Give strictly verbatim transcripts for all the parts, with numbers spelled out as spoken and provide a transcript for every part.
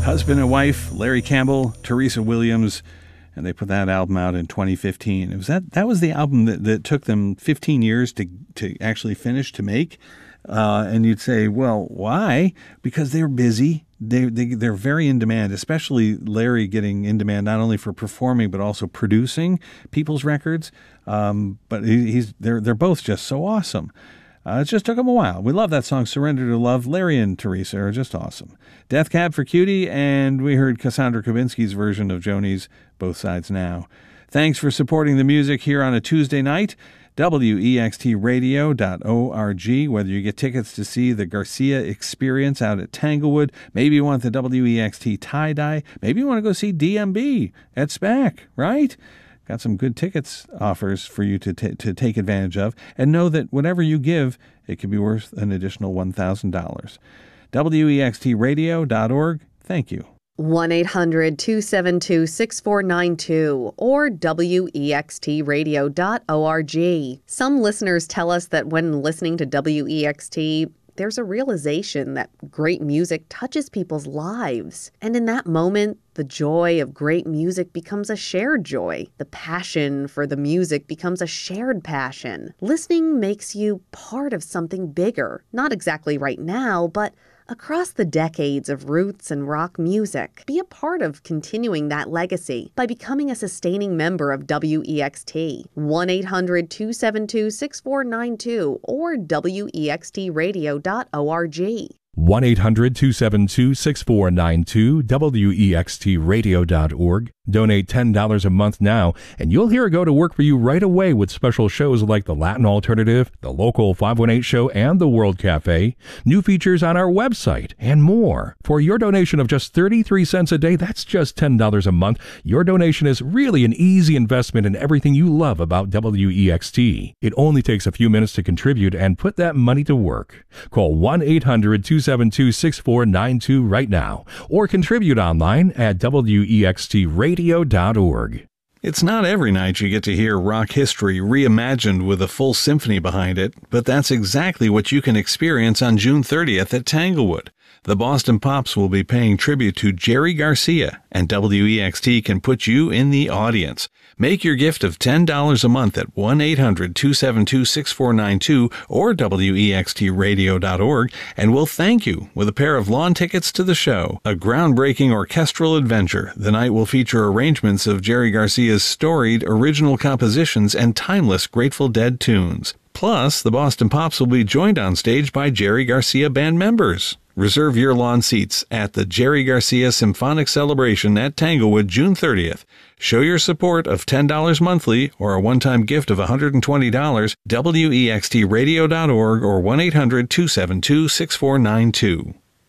Husband and wife, Larry Campbell, Teresa Williams, and they put that album out in twenty fifteen. It was that that was the album that, that took them fifteen years to to actually finish, to make. Uh, and you'd say, well, why? Because they're busy. They, they, they're very in demand, especially Larry getting in demand not only for performing but also producing people's records. Um, but he, he's they're they're both just so awesome. Uh, it just took them a while. We love that song, Surrender to Love. Larry and Teresa are just awesome. Death Cab for Cutie, and we heard Cassandra Kubinski's version of Joni's Both Sides Now. Thanks for supporting the music here on a Tuesday night. W E X T radio dot org, whether you get tickets to see the Garcia Experience out at Tanglewood, maybe you want the W E X T tie-dye, maybe you want to go see D M B at SPAC, right? Got some good tickets offers for you to t- to take advantage of, and know that whatever you give, it could be worth an additional one thousand dollars. W E X T radio dot org, thank you. one eight hundred two seven two six four nine two or W E X T radio dot org. Some listeners tell us that when listening to W E X T, there's a realization that great music touches people's lives. And in that moment, the joy of great music becomes a shared joy. The passion for the music becomes a shared passion. Listening makes you part of something bigger. Not exactly right now, but across the decades of roots and rock music. Be a part of continuing that legacy by becoming a sustaining member of W E X T. one eight hundred two seven two six four nine two or W E X T radio dot org. one eight hundred two seven two six four nine two, W E X T radio dot org. Donate ten dollars a month now, and you'll hear it go to work for you right away with special shows like the Latin Alternative, the Local five one eight Show, and the World Cafe, new features on our website, and more. For your donation of just thirty-three cents a day, that's just ten dollars a month. Your donation is really an easy investment in everything you love about W E X T. It only takes a few minutes to contribute and put that money to work. Call one eight hundred two seven two six four nine two right now, or contribute online at W E X T radio dot org. It's not every night you get to hear rock history reimagined with a full symphony behind it, but that's exactly what you can experience on June thirtieth at Tanglewood. The Boston Pops will be paying tribute to Jerry Garcia, and W E X T can put you in the audience. Make your gift of ten dollars a month at one eight hundred two seven two six four nine two or W E X T radio dot org, and we'll thank you with a pair of lawn tickets to the show. A groundbreaking orchestral adventure. The night will feature arrangements of Jerry Garcia's storied original compositions and timeless Grateful Dead tunes. Plus, the Boston Pops will be joined on stage by Jerry Garcia band members. Reserve your lawn seats at the Jerry Garcia Symphonic Celebration at Tanglewood June thirtieth. Show your support of ten dollars monthly or a one-time gift of one hundred twenty dollars, W E X T radio dot org or one eight hundred two seven two six four nine two.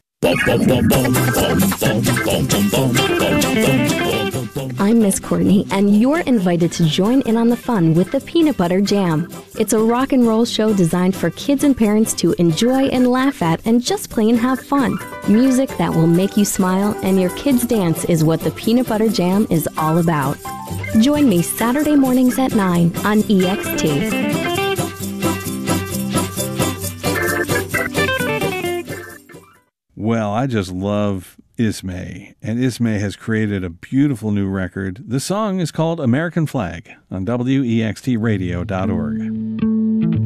I'm Miss Courtney, and you're invited to join in on the fun with the Peanut Butter Jam. It's a rock and roll show designed for kids and parents to enjoy and laugh at and just plain have fun. Music that will make you smile and your kids dance is what the Peanut Butter Jam is all about. Join me Saturday mornings at nine on E X T. Well, I just love Ismay, and Ismay has created a beautiful new record. The song is called American Flag on W E X T radio dot org.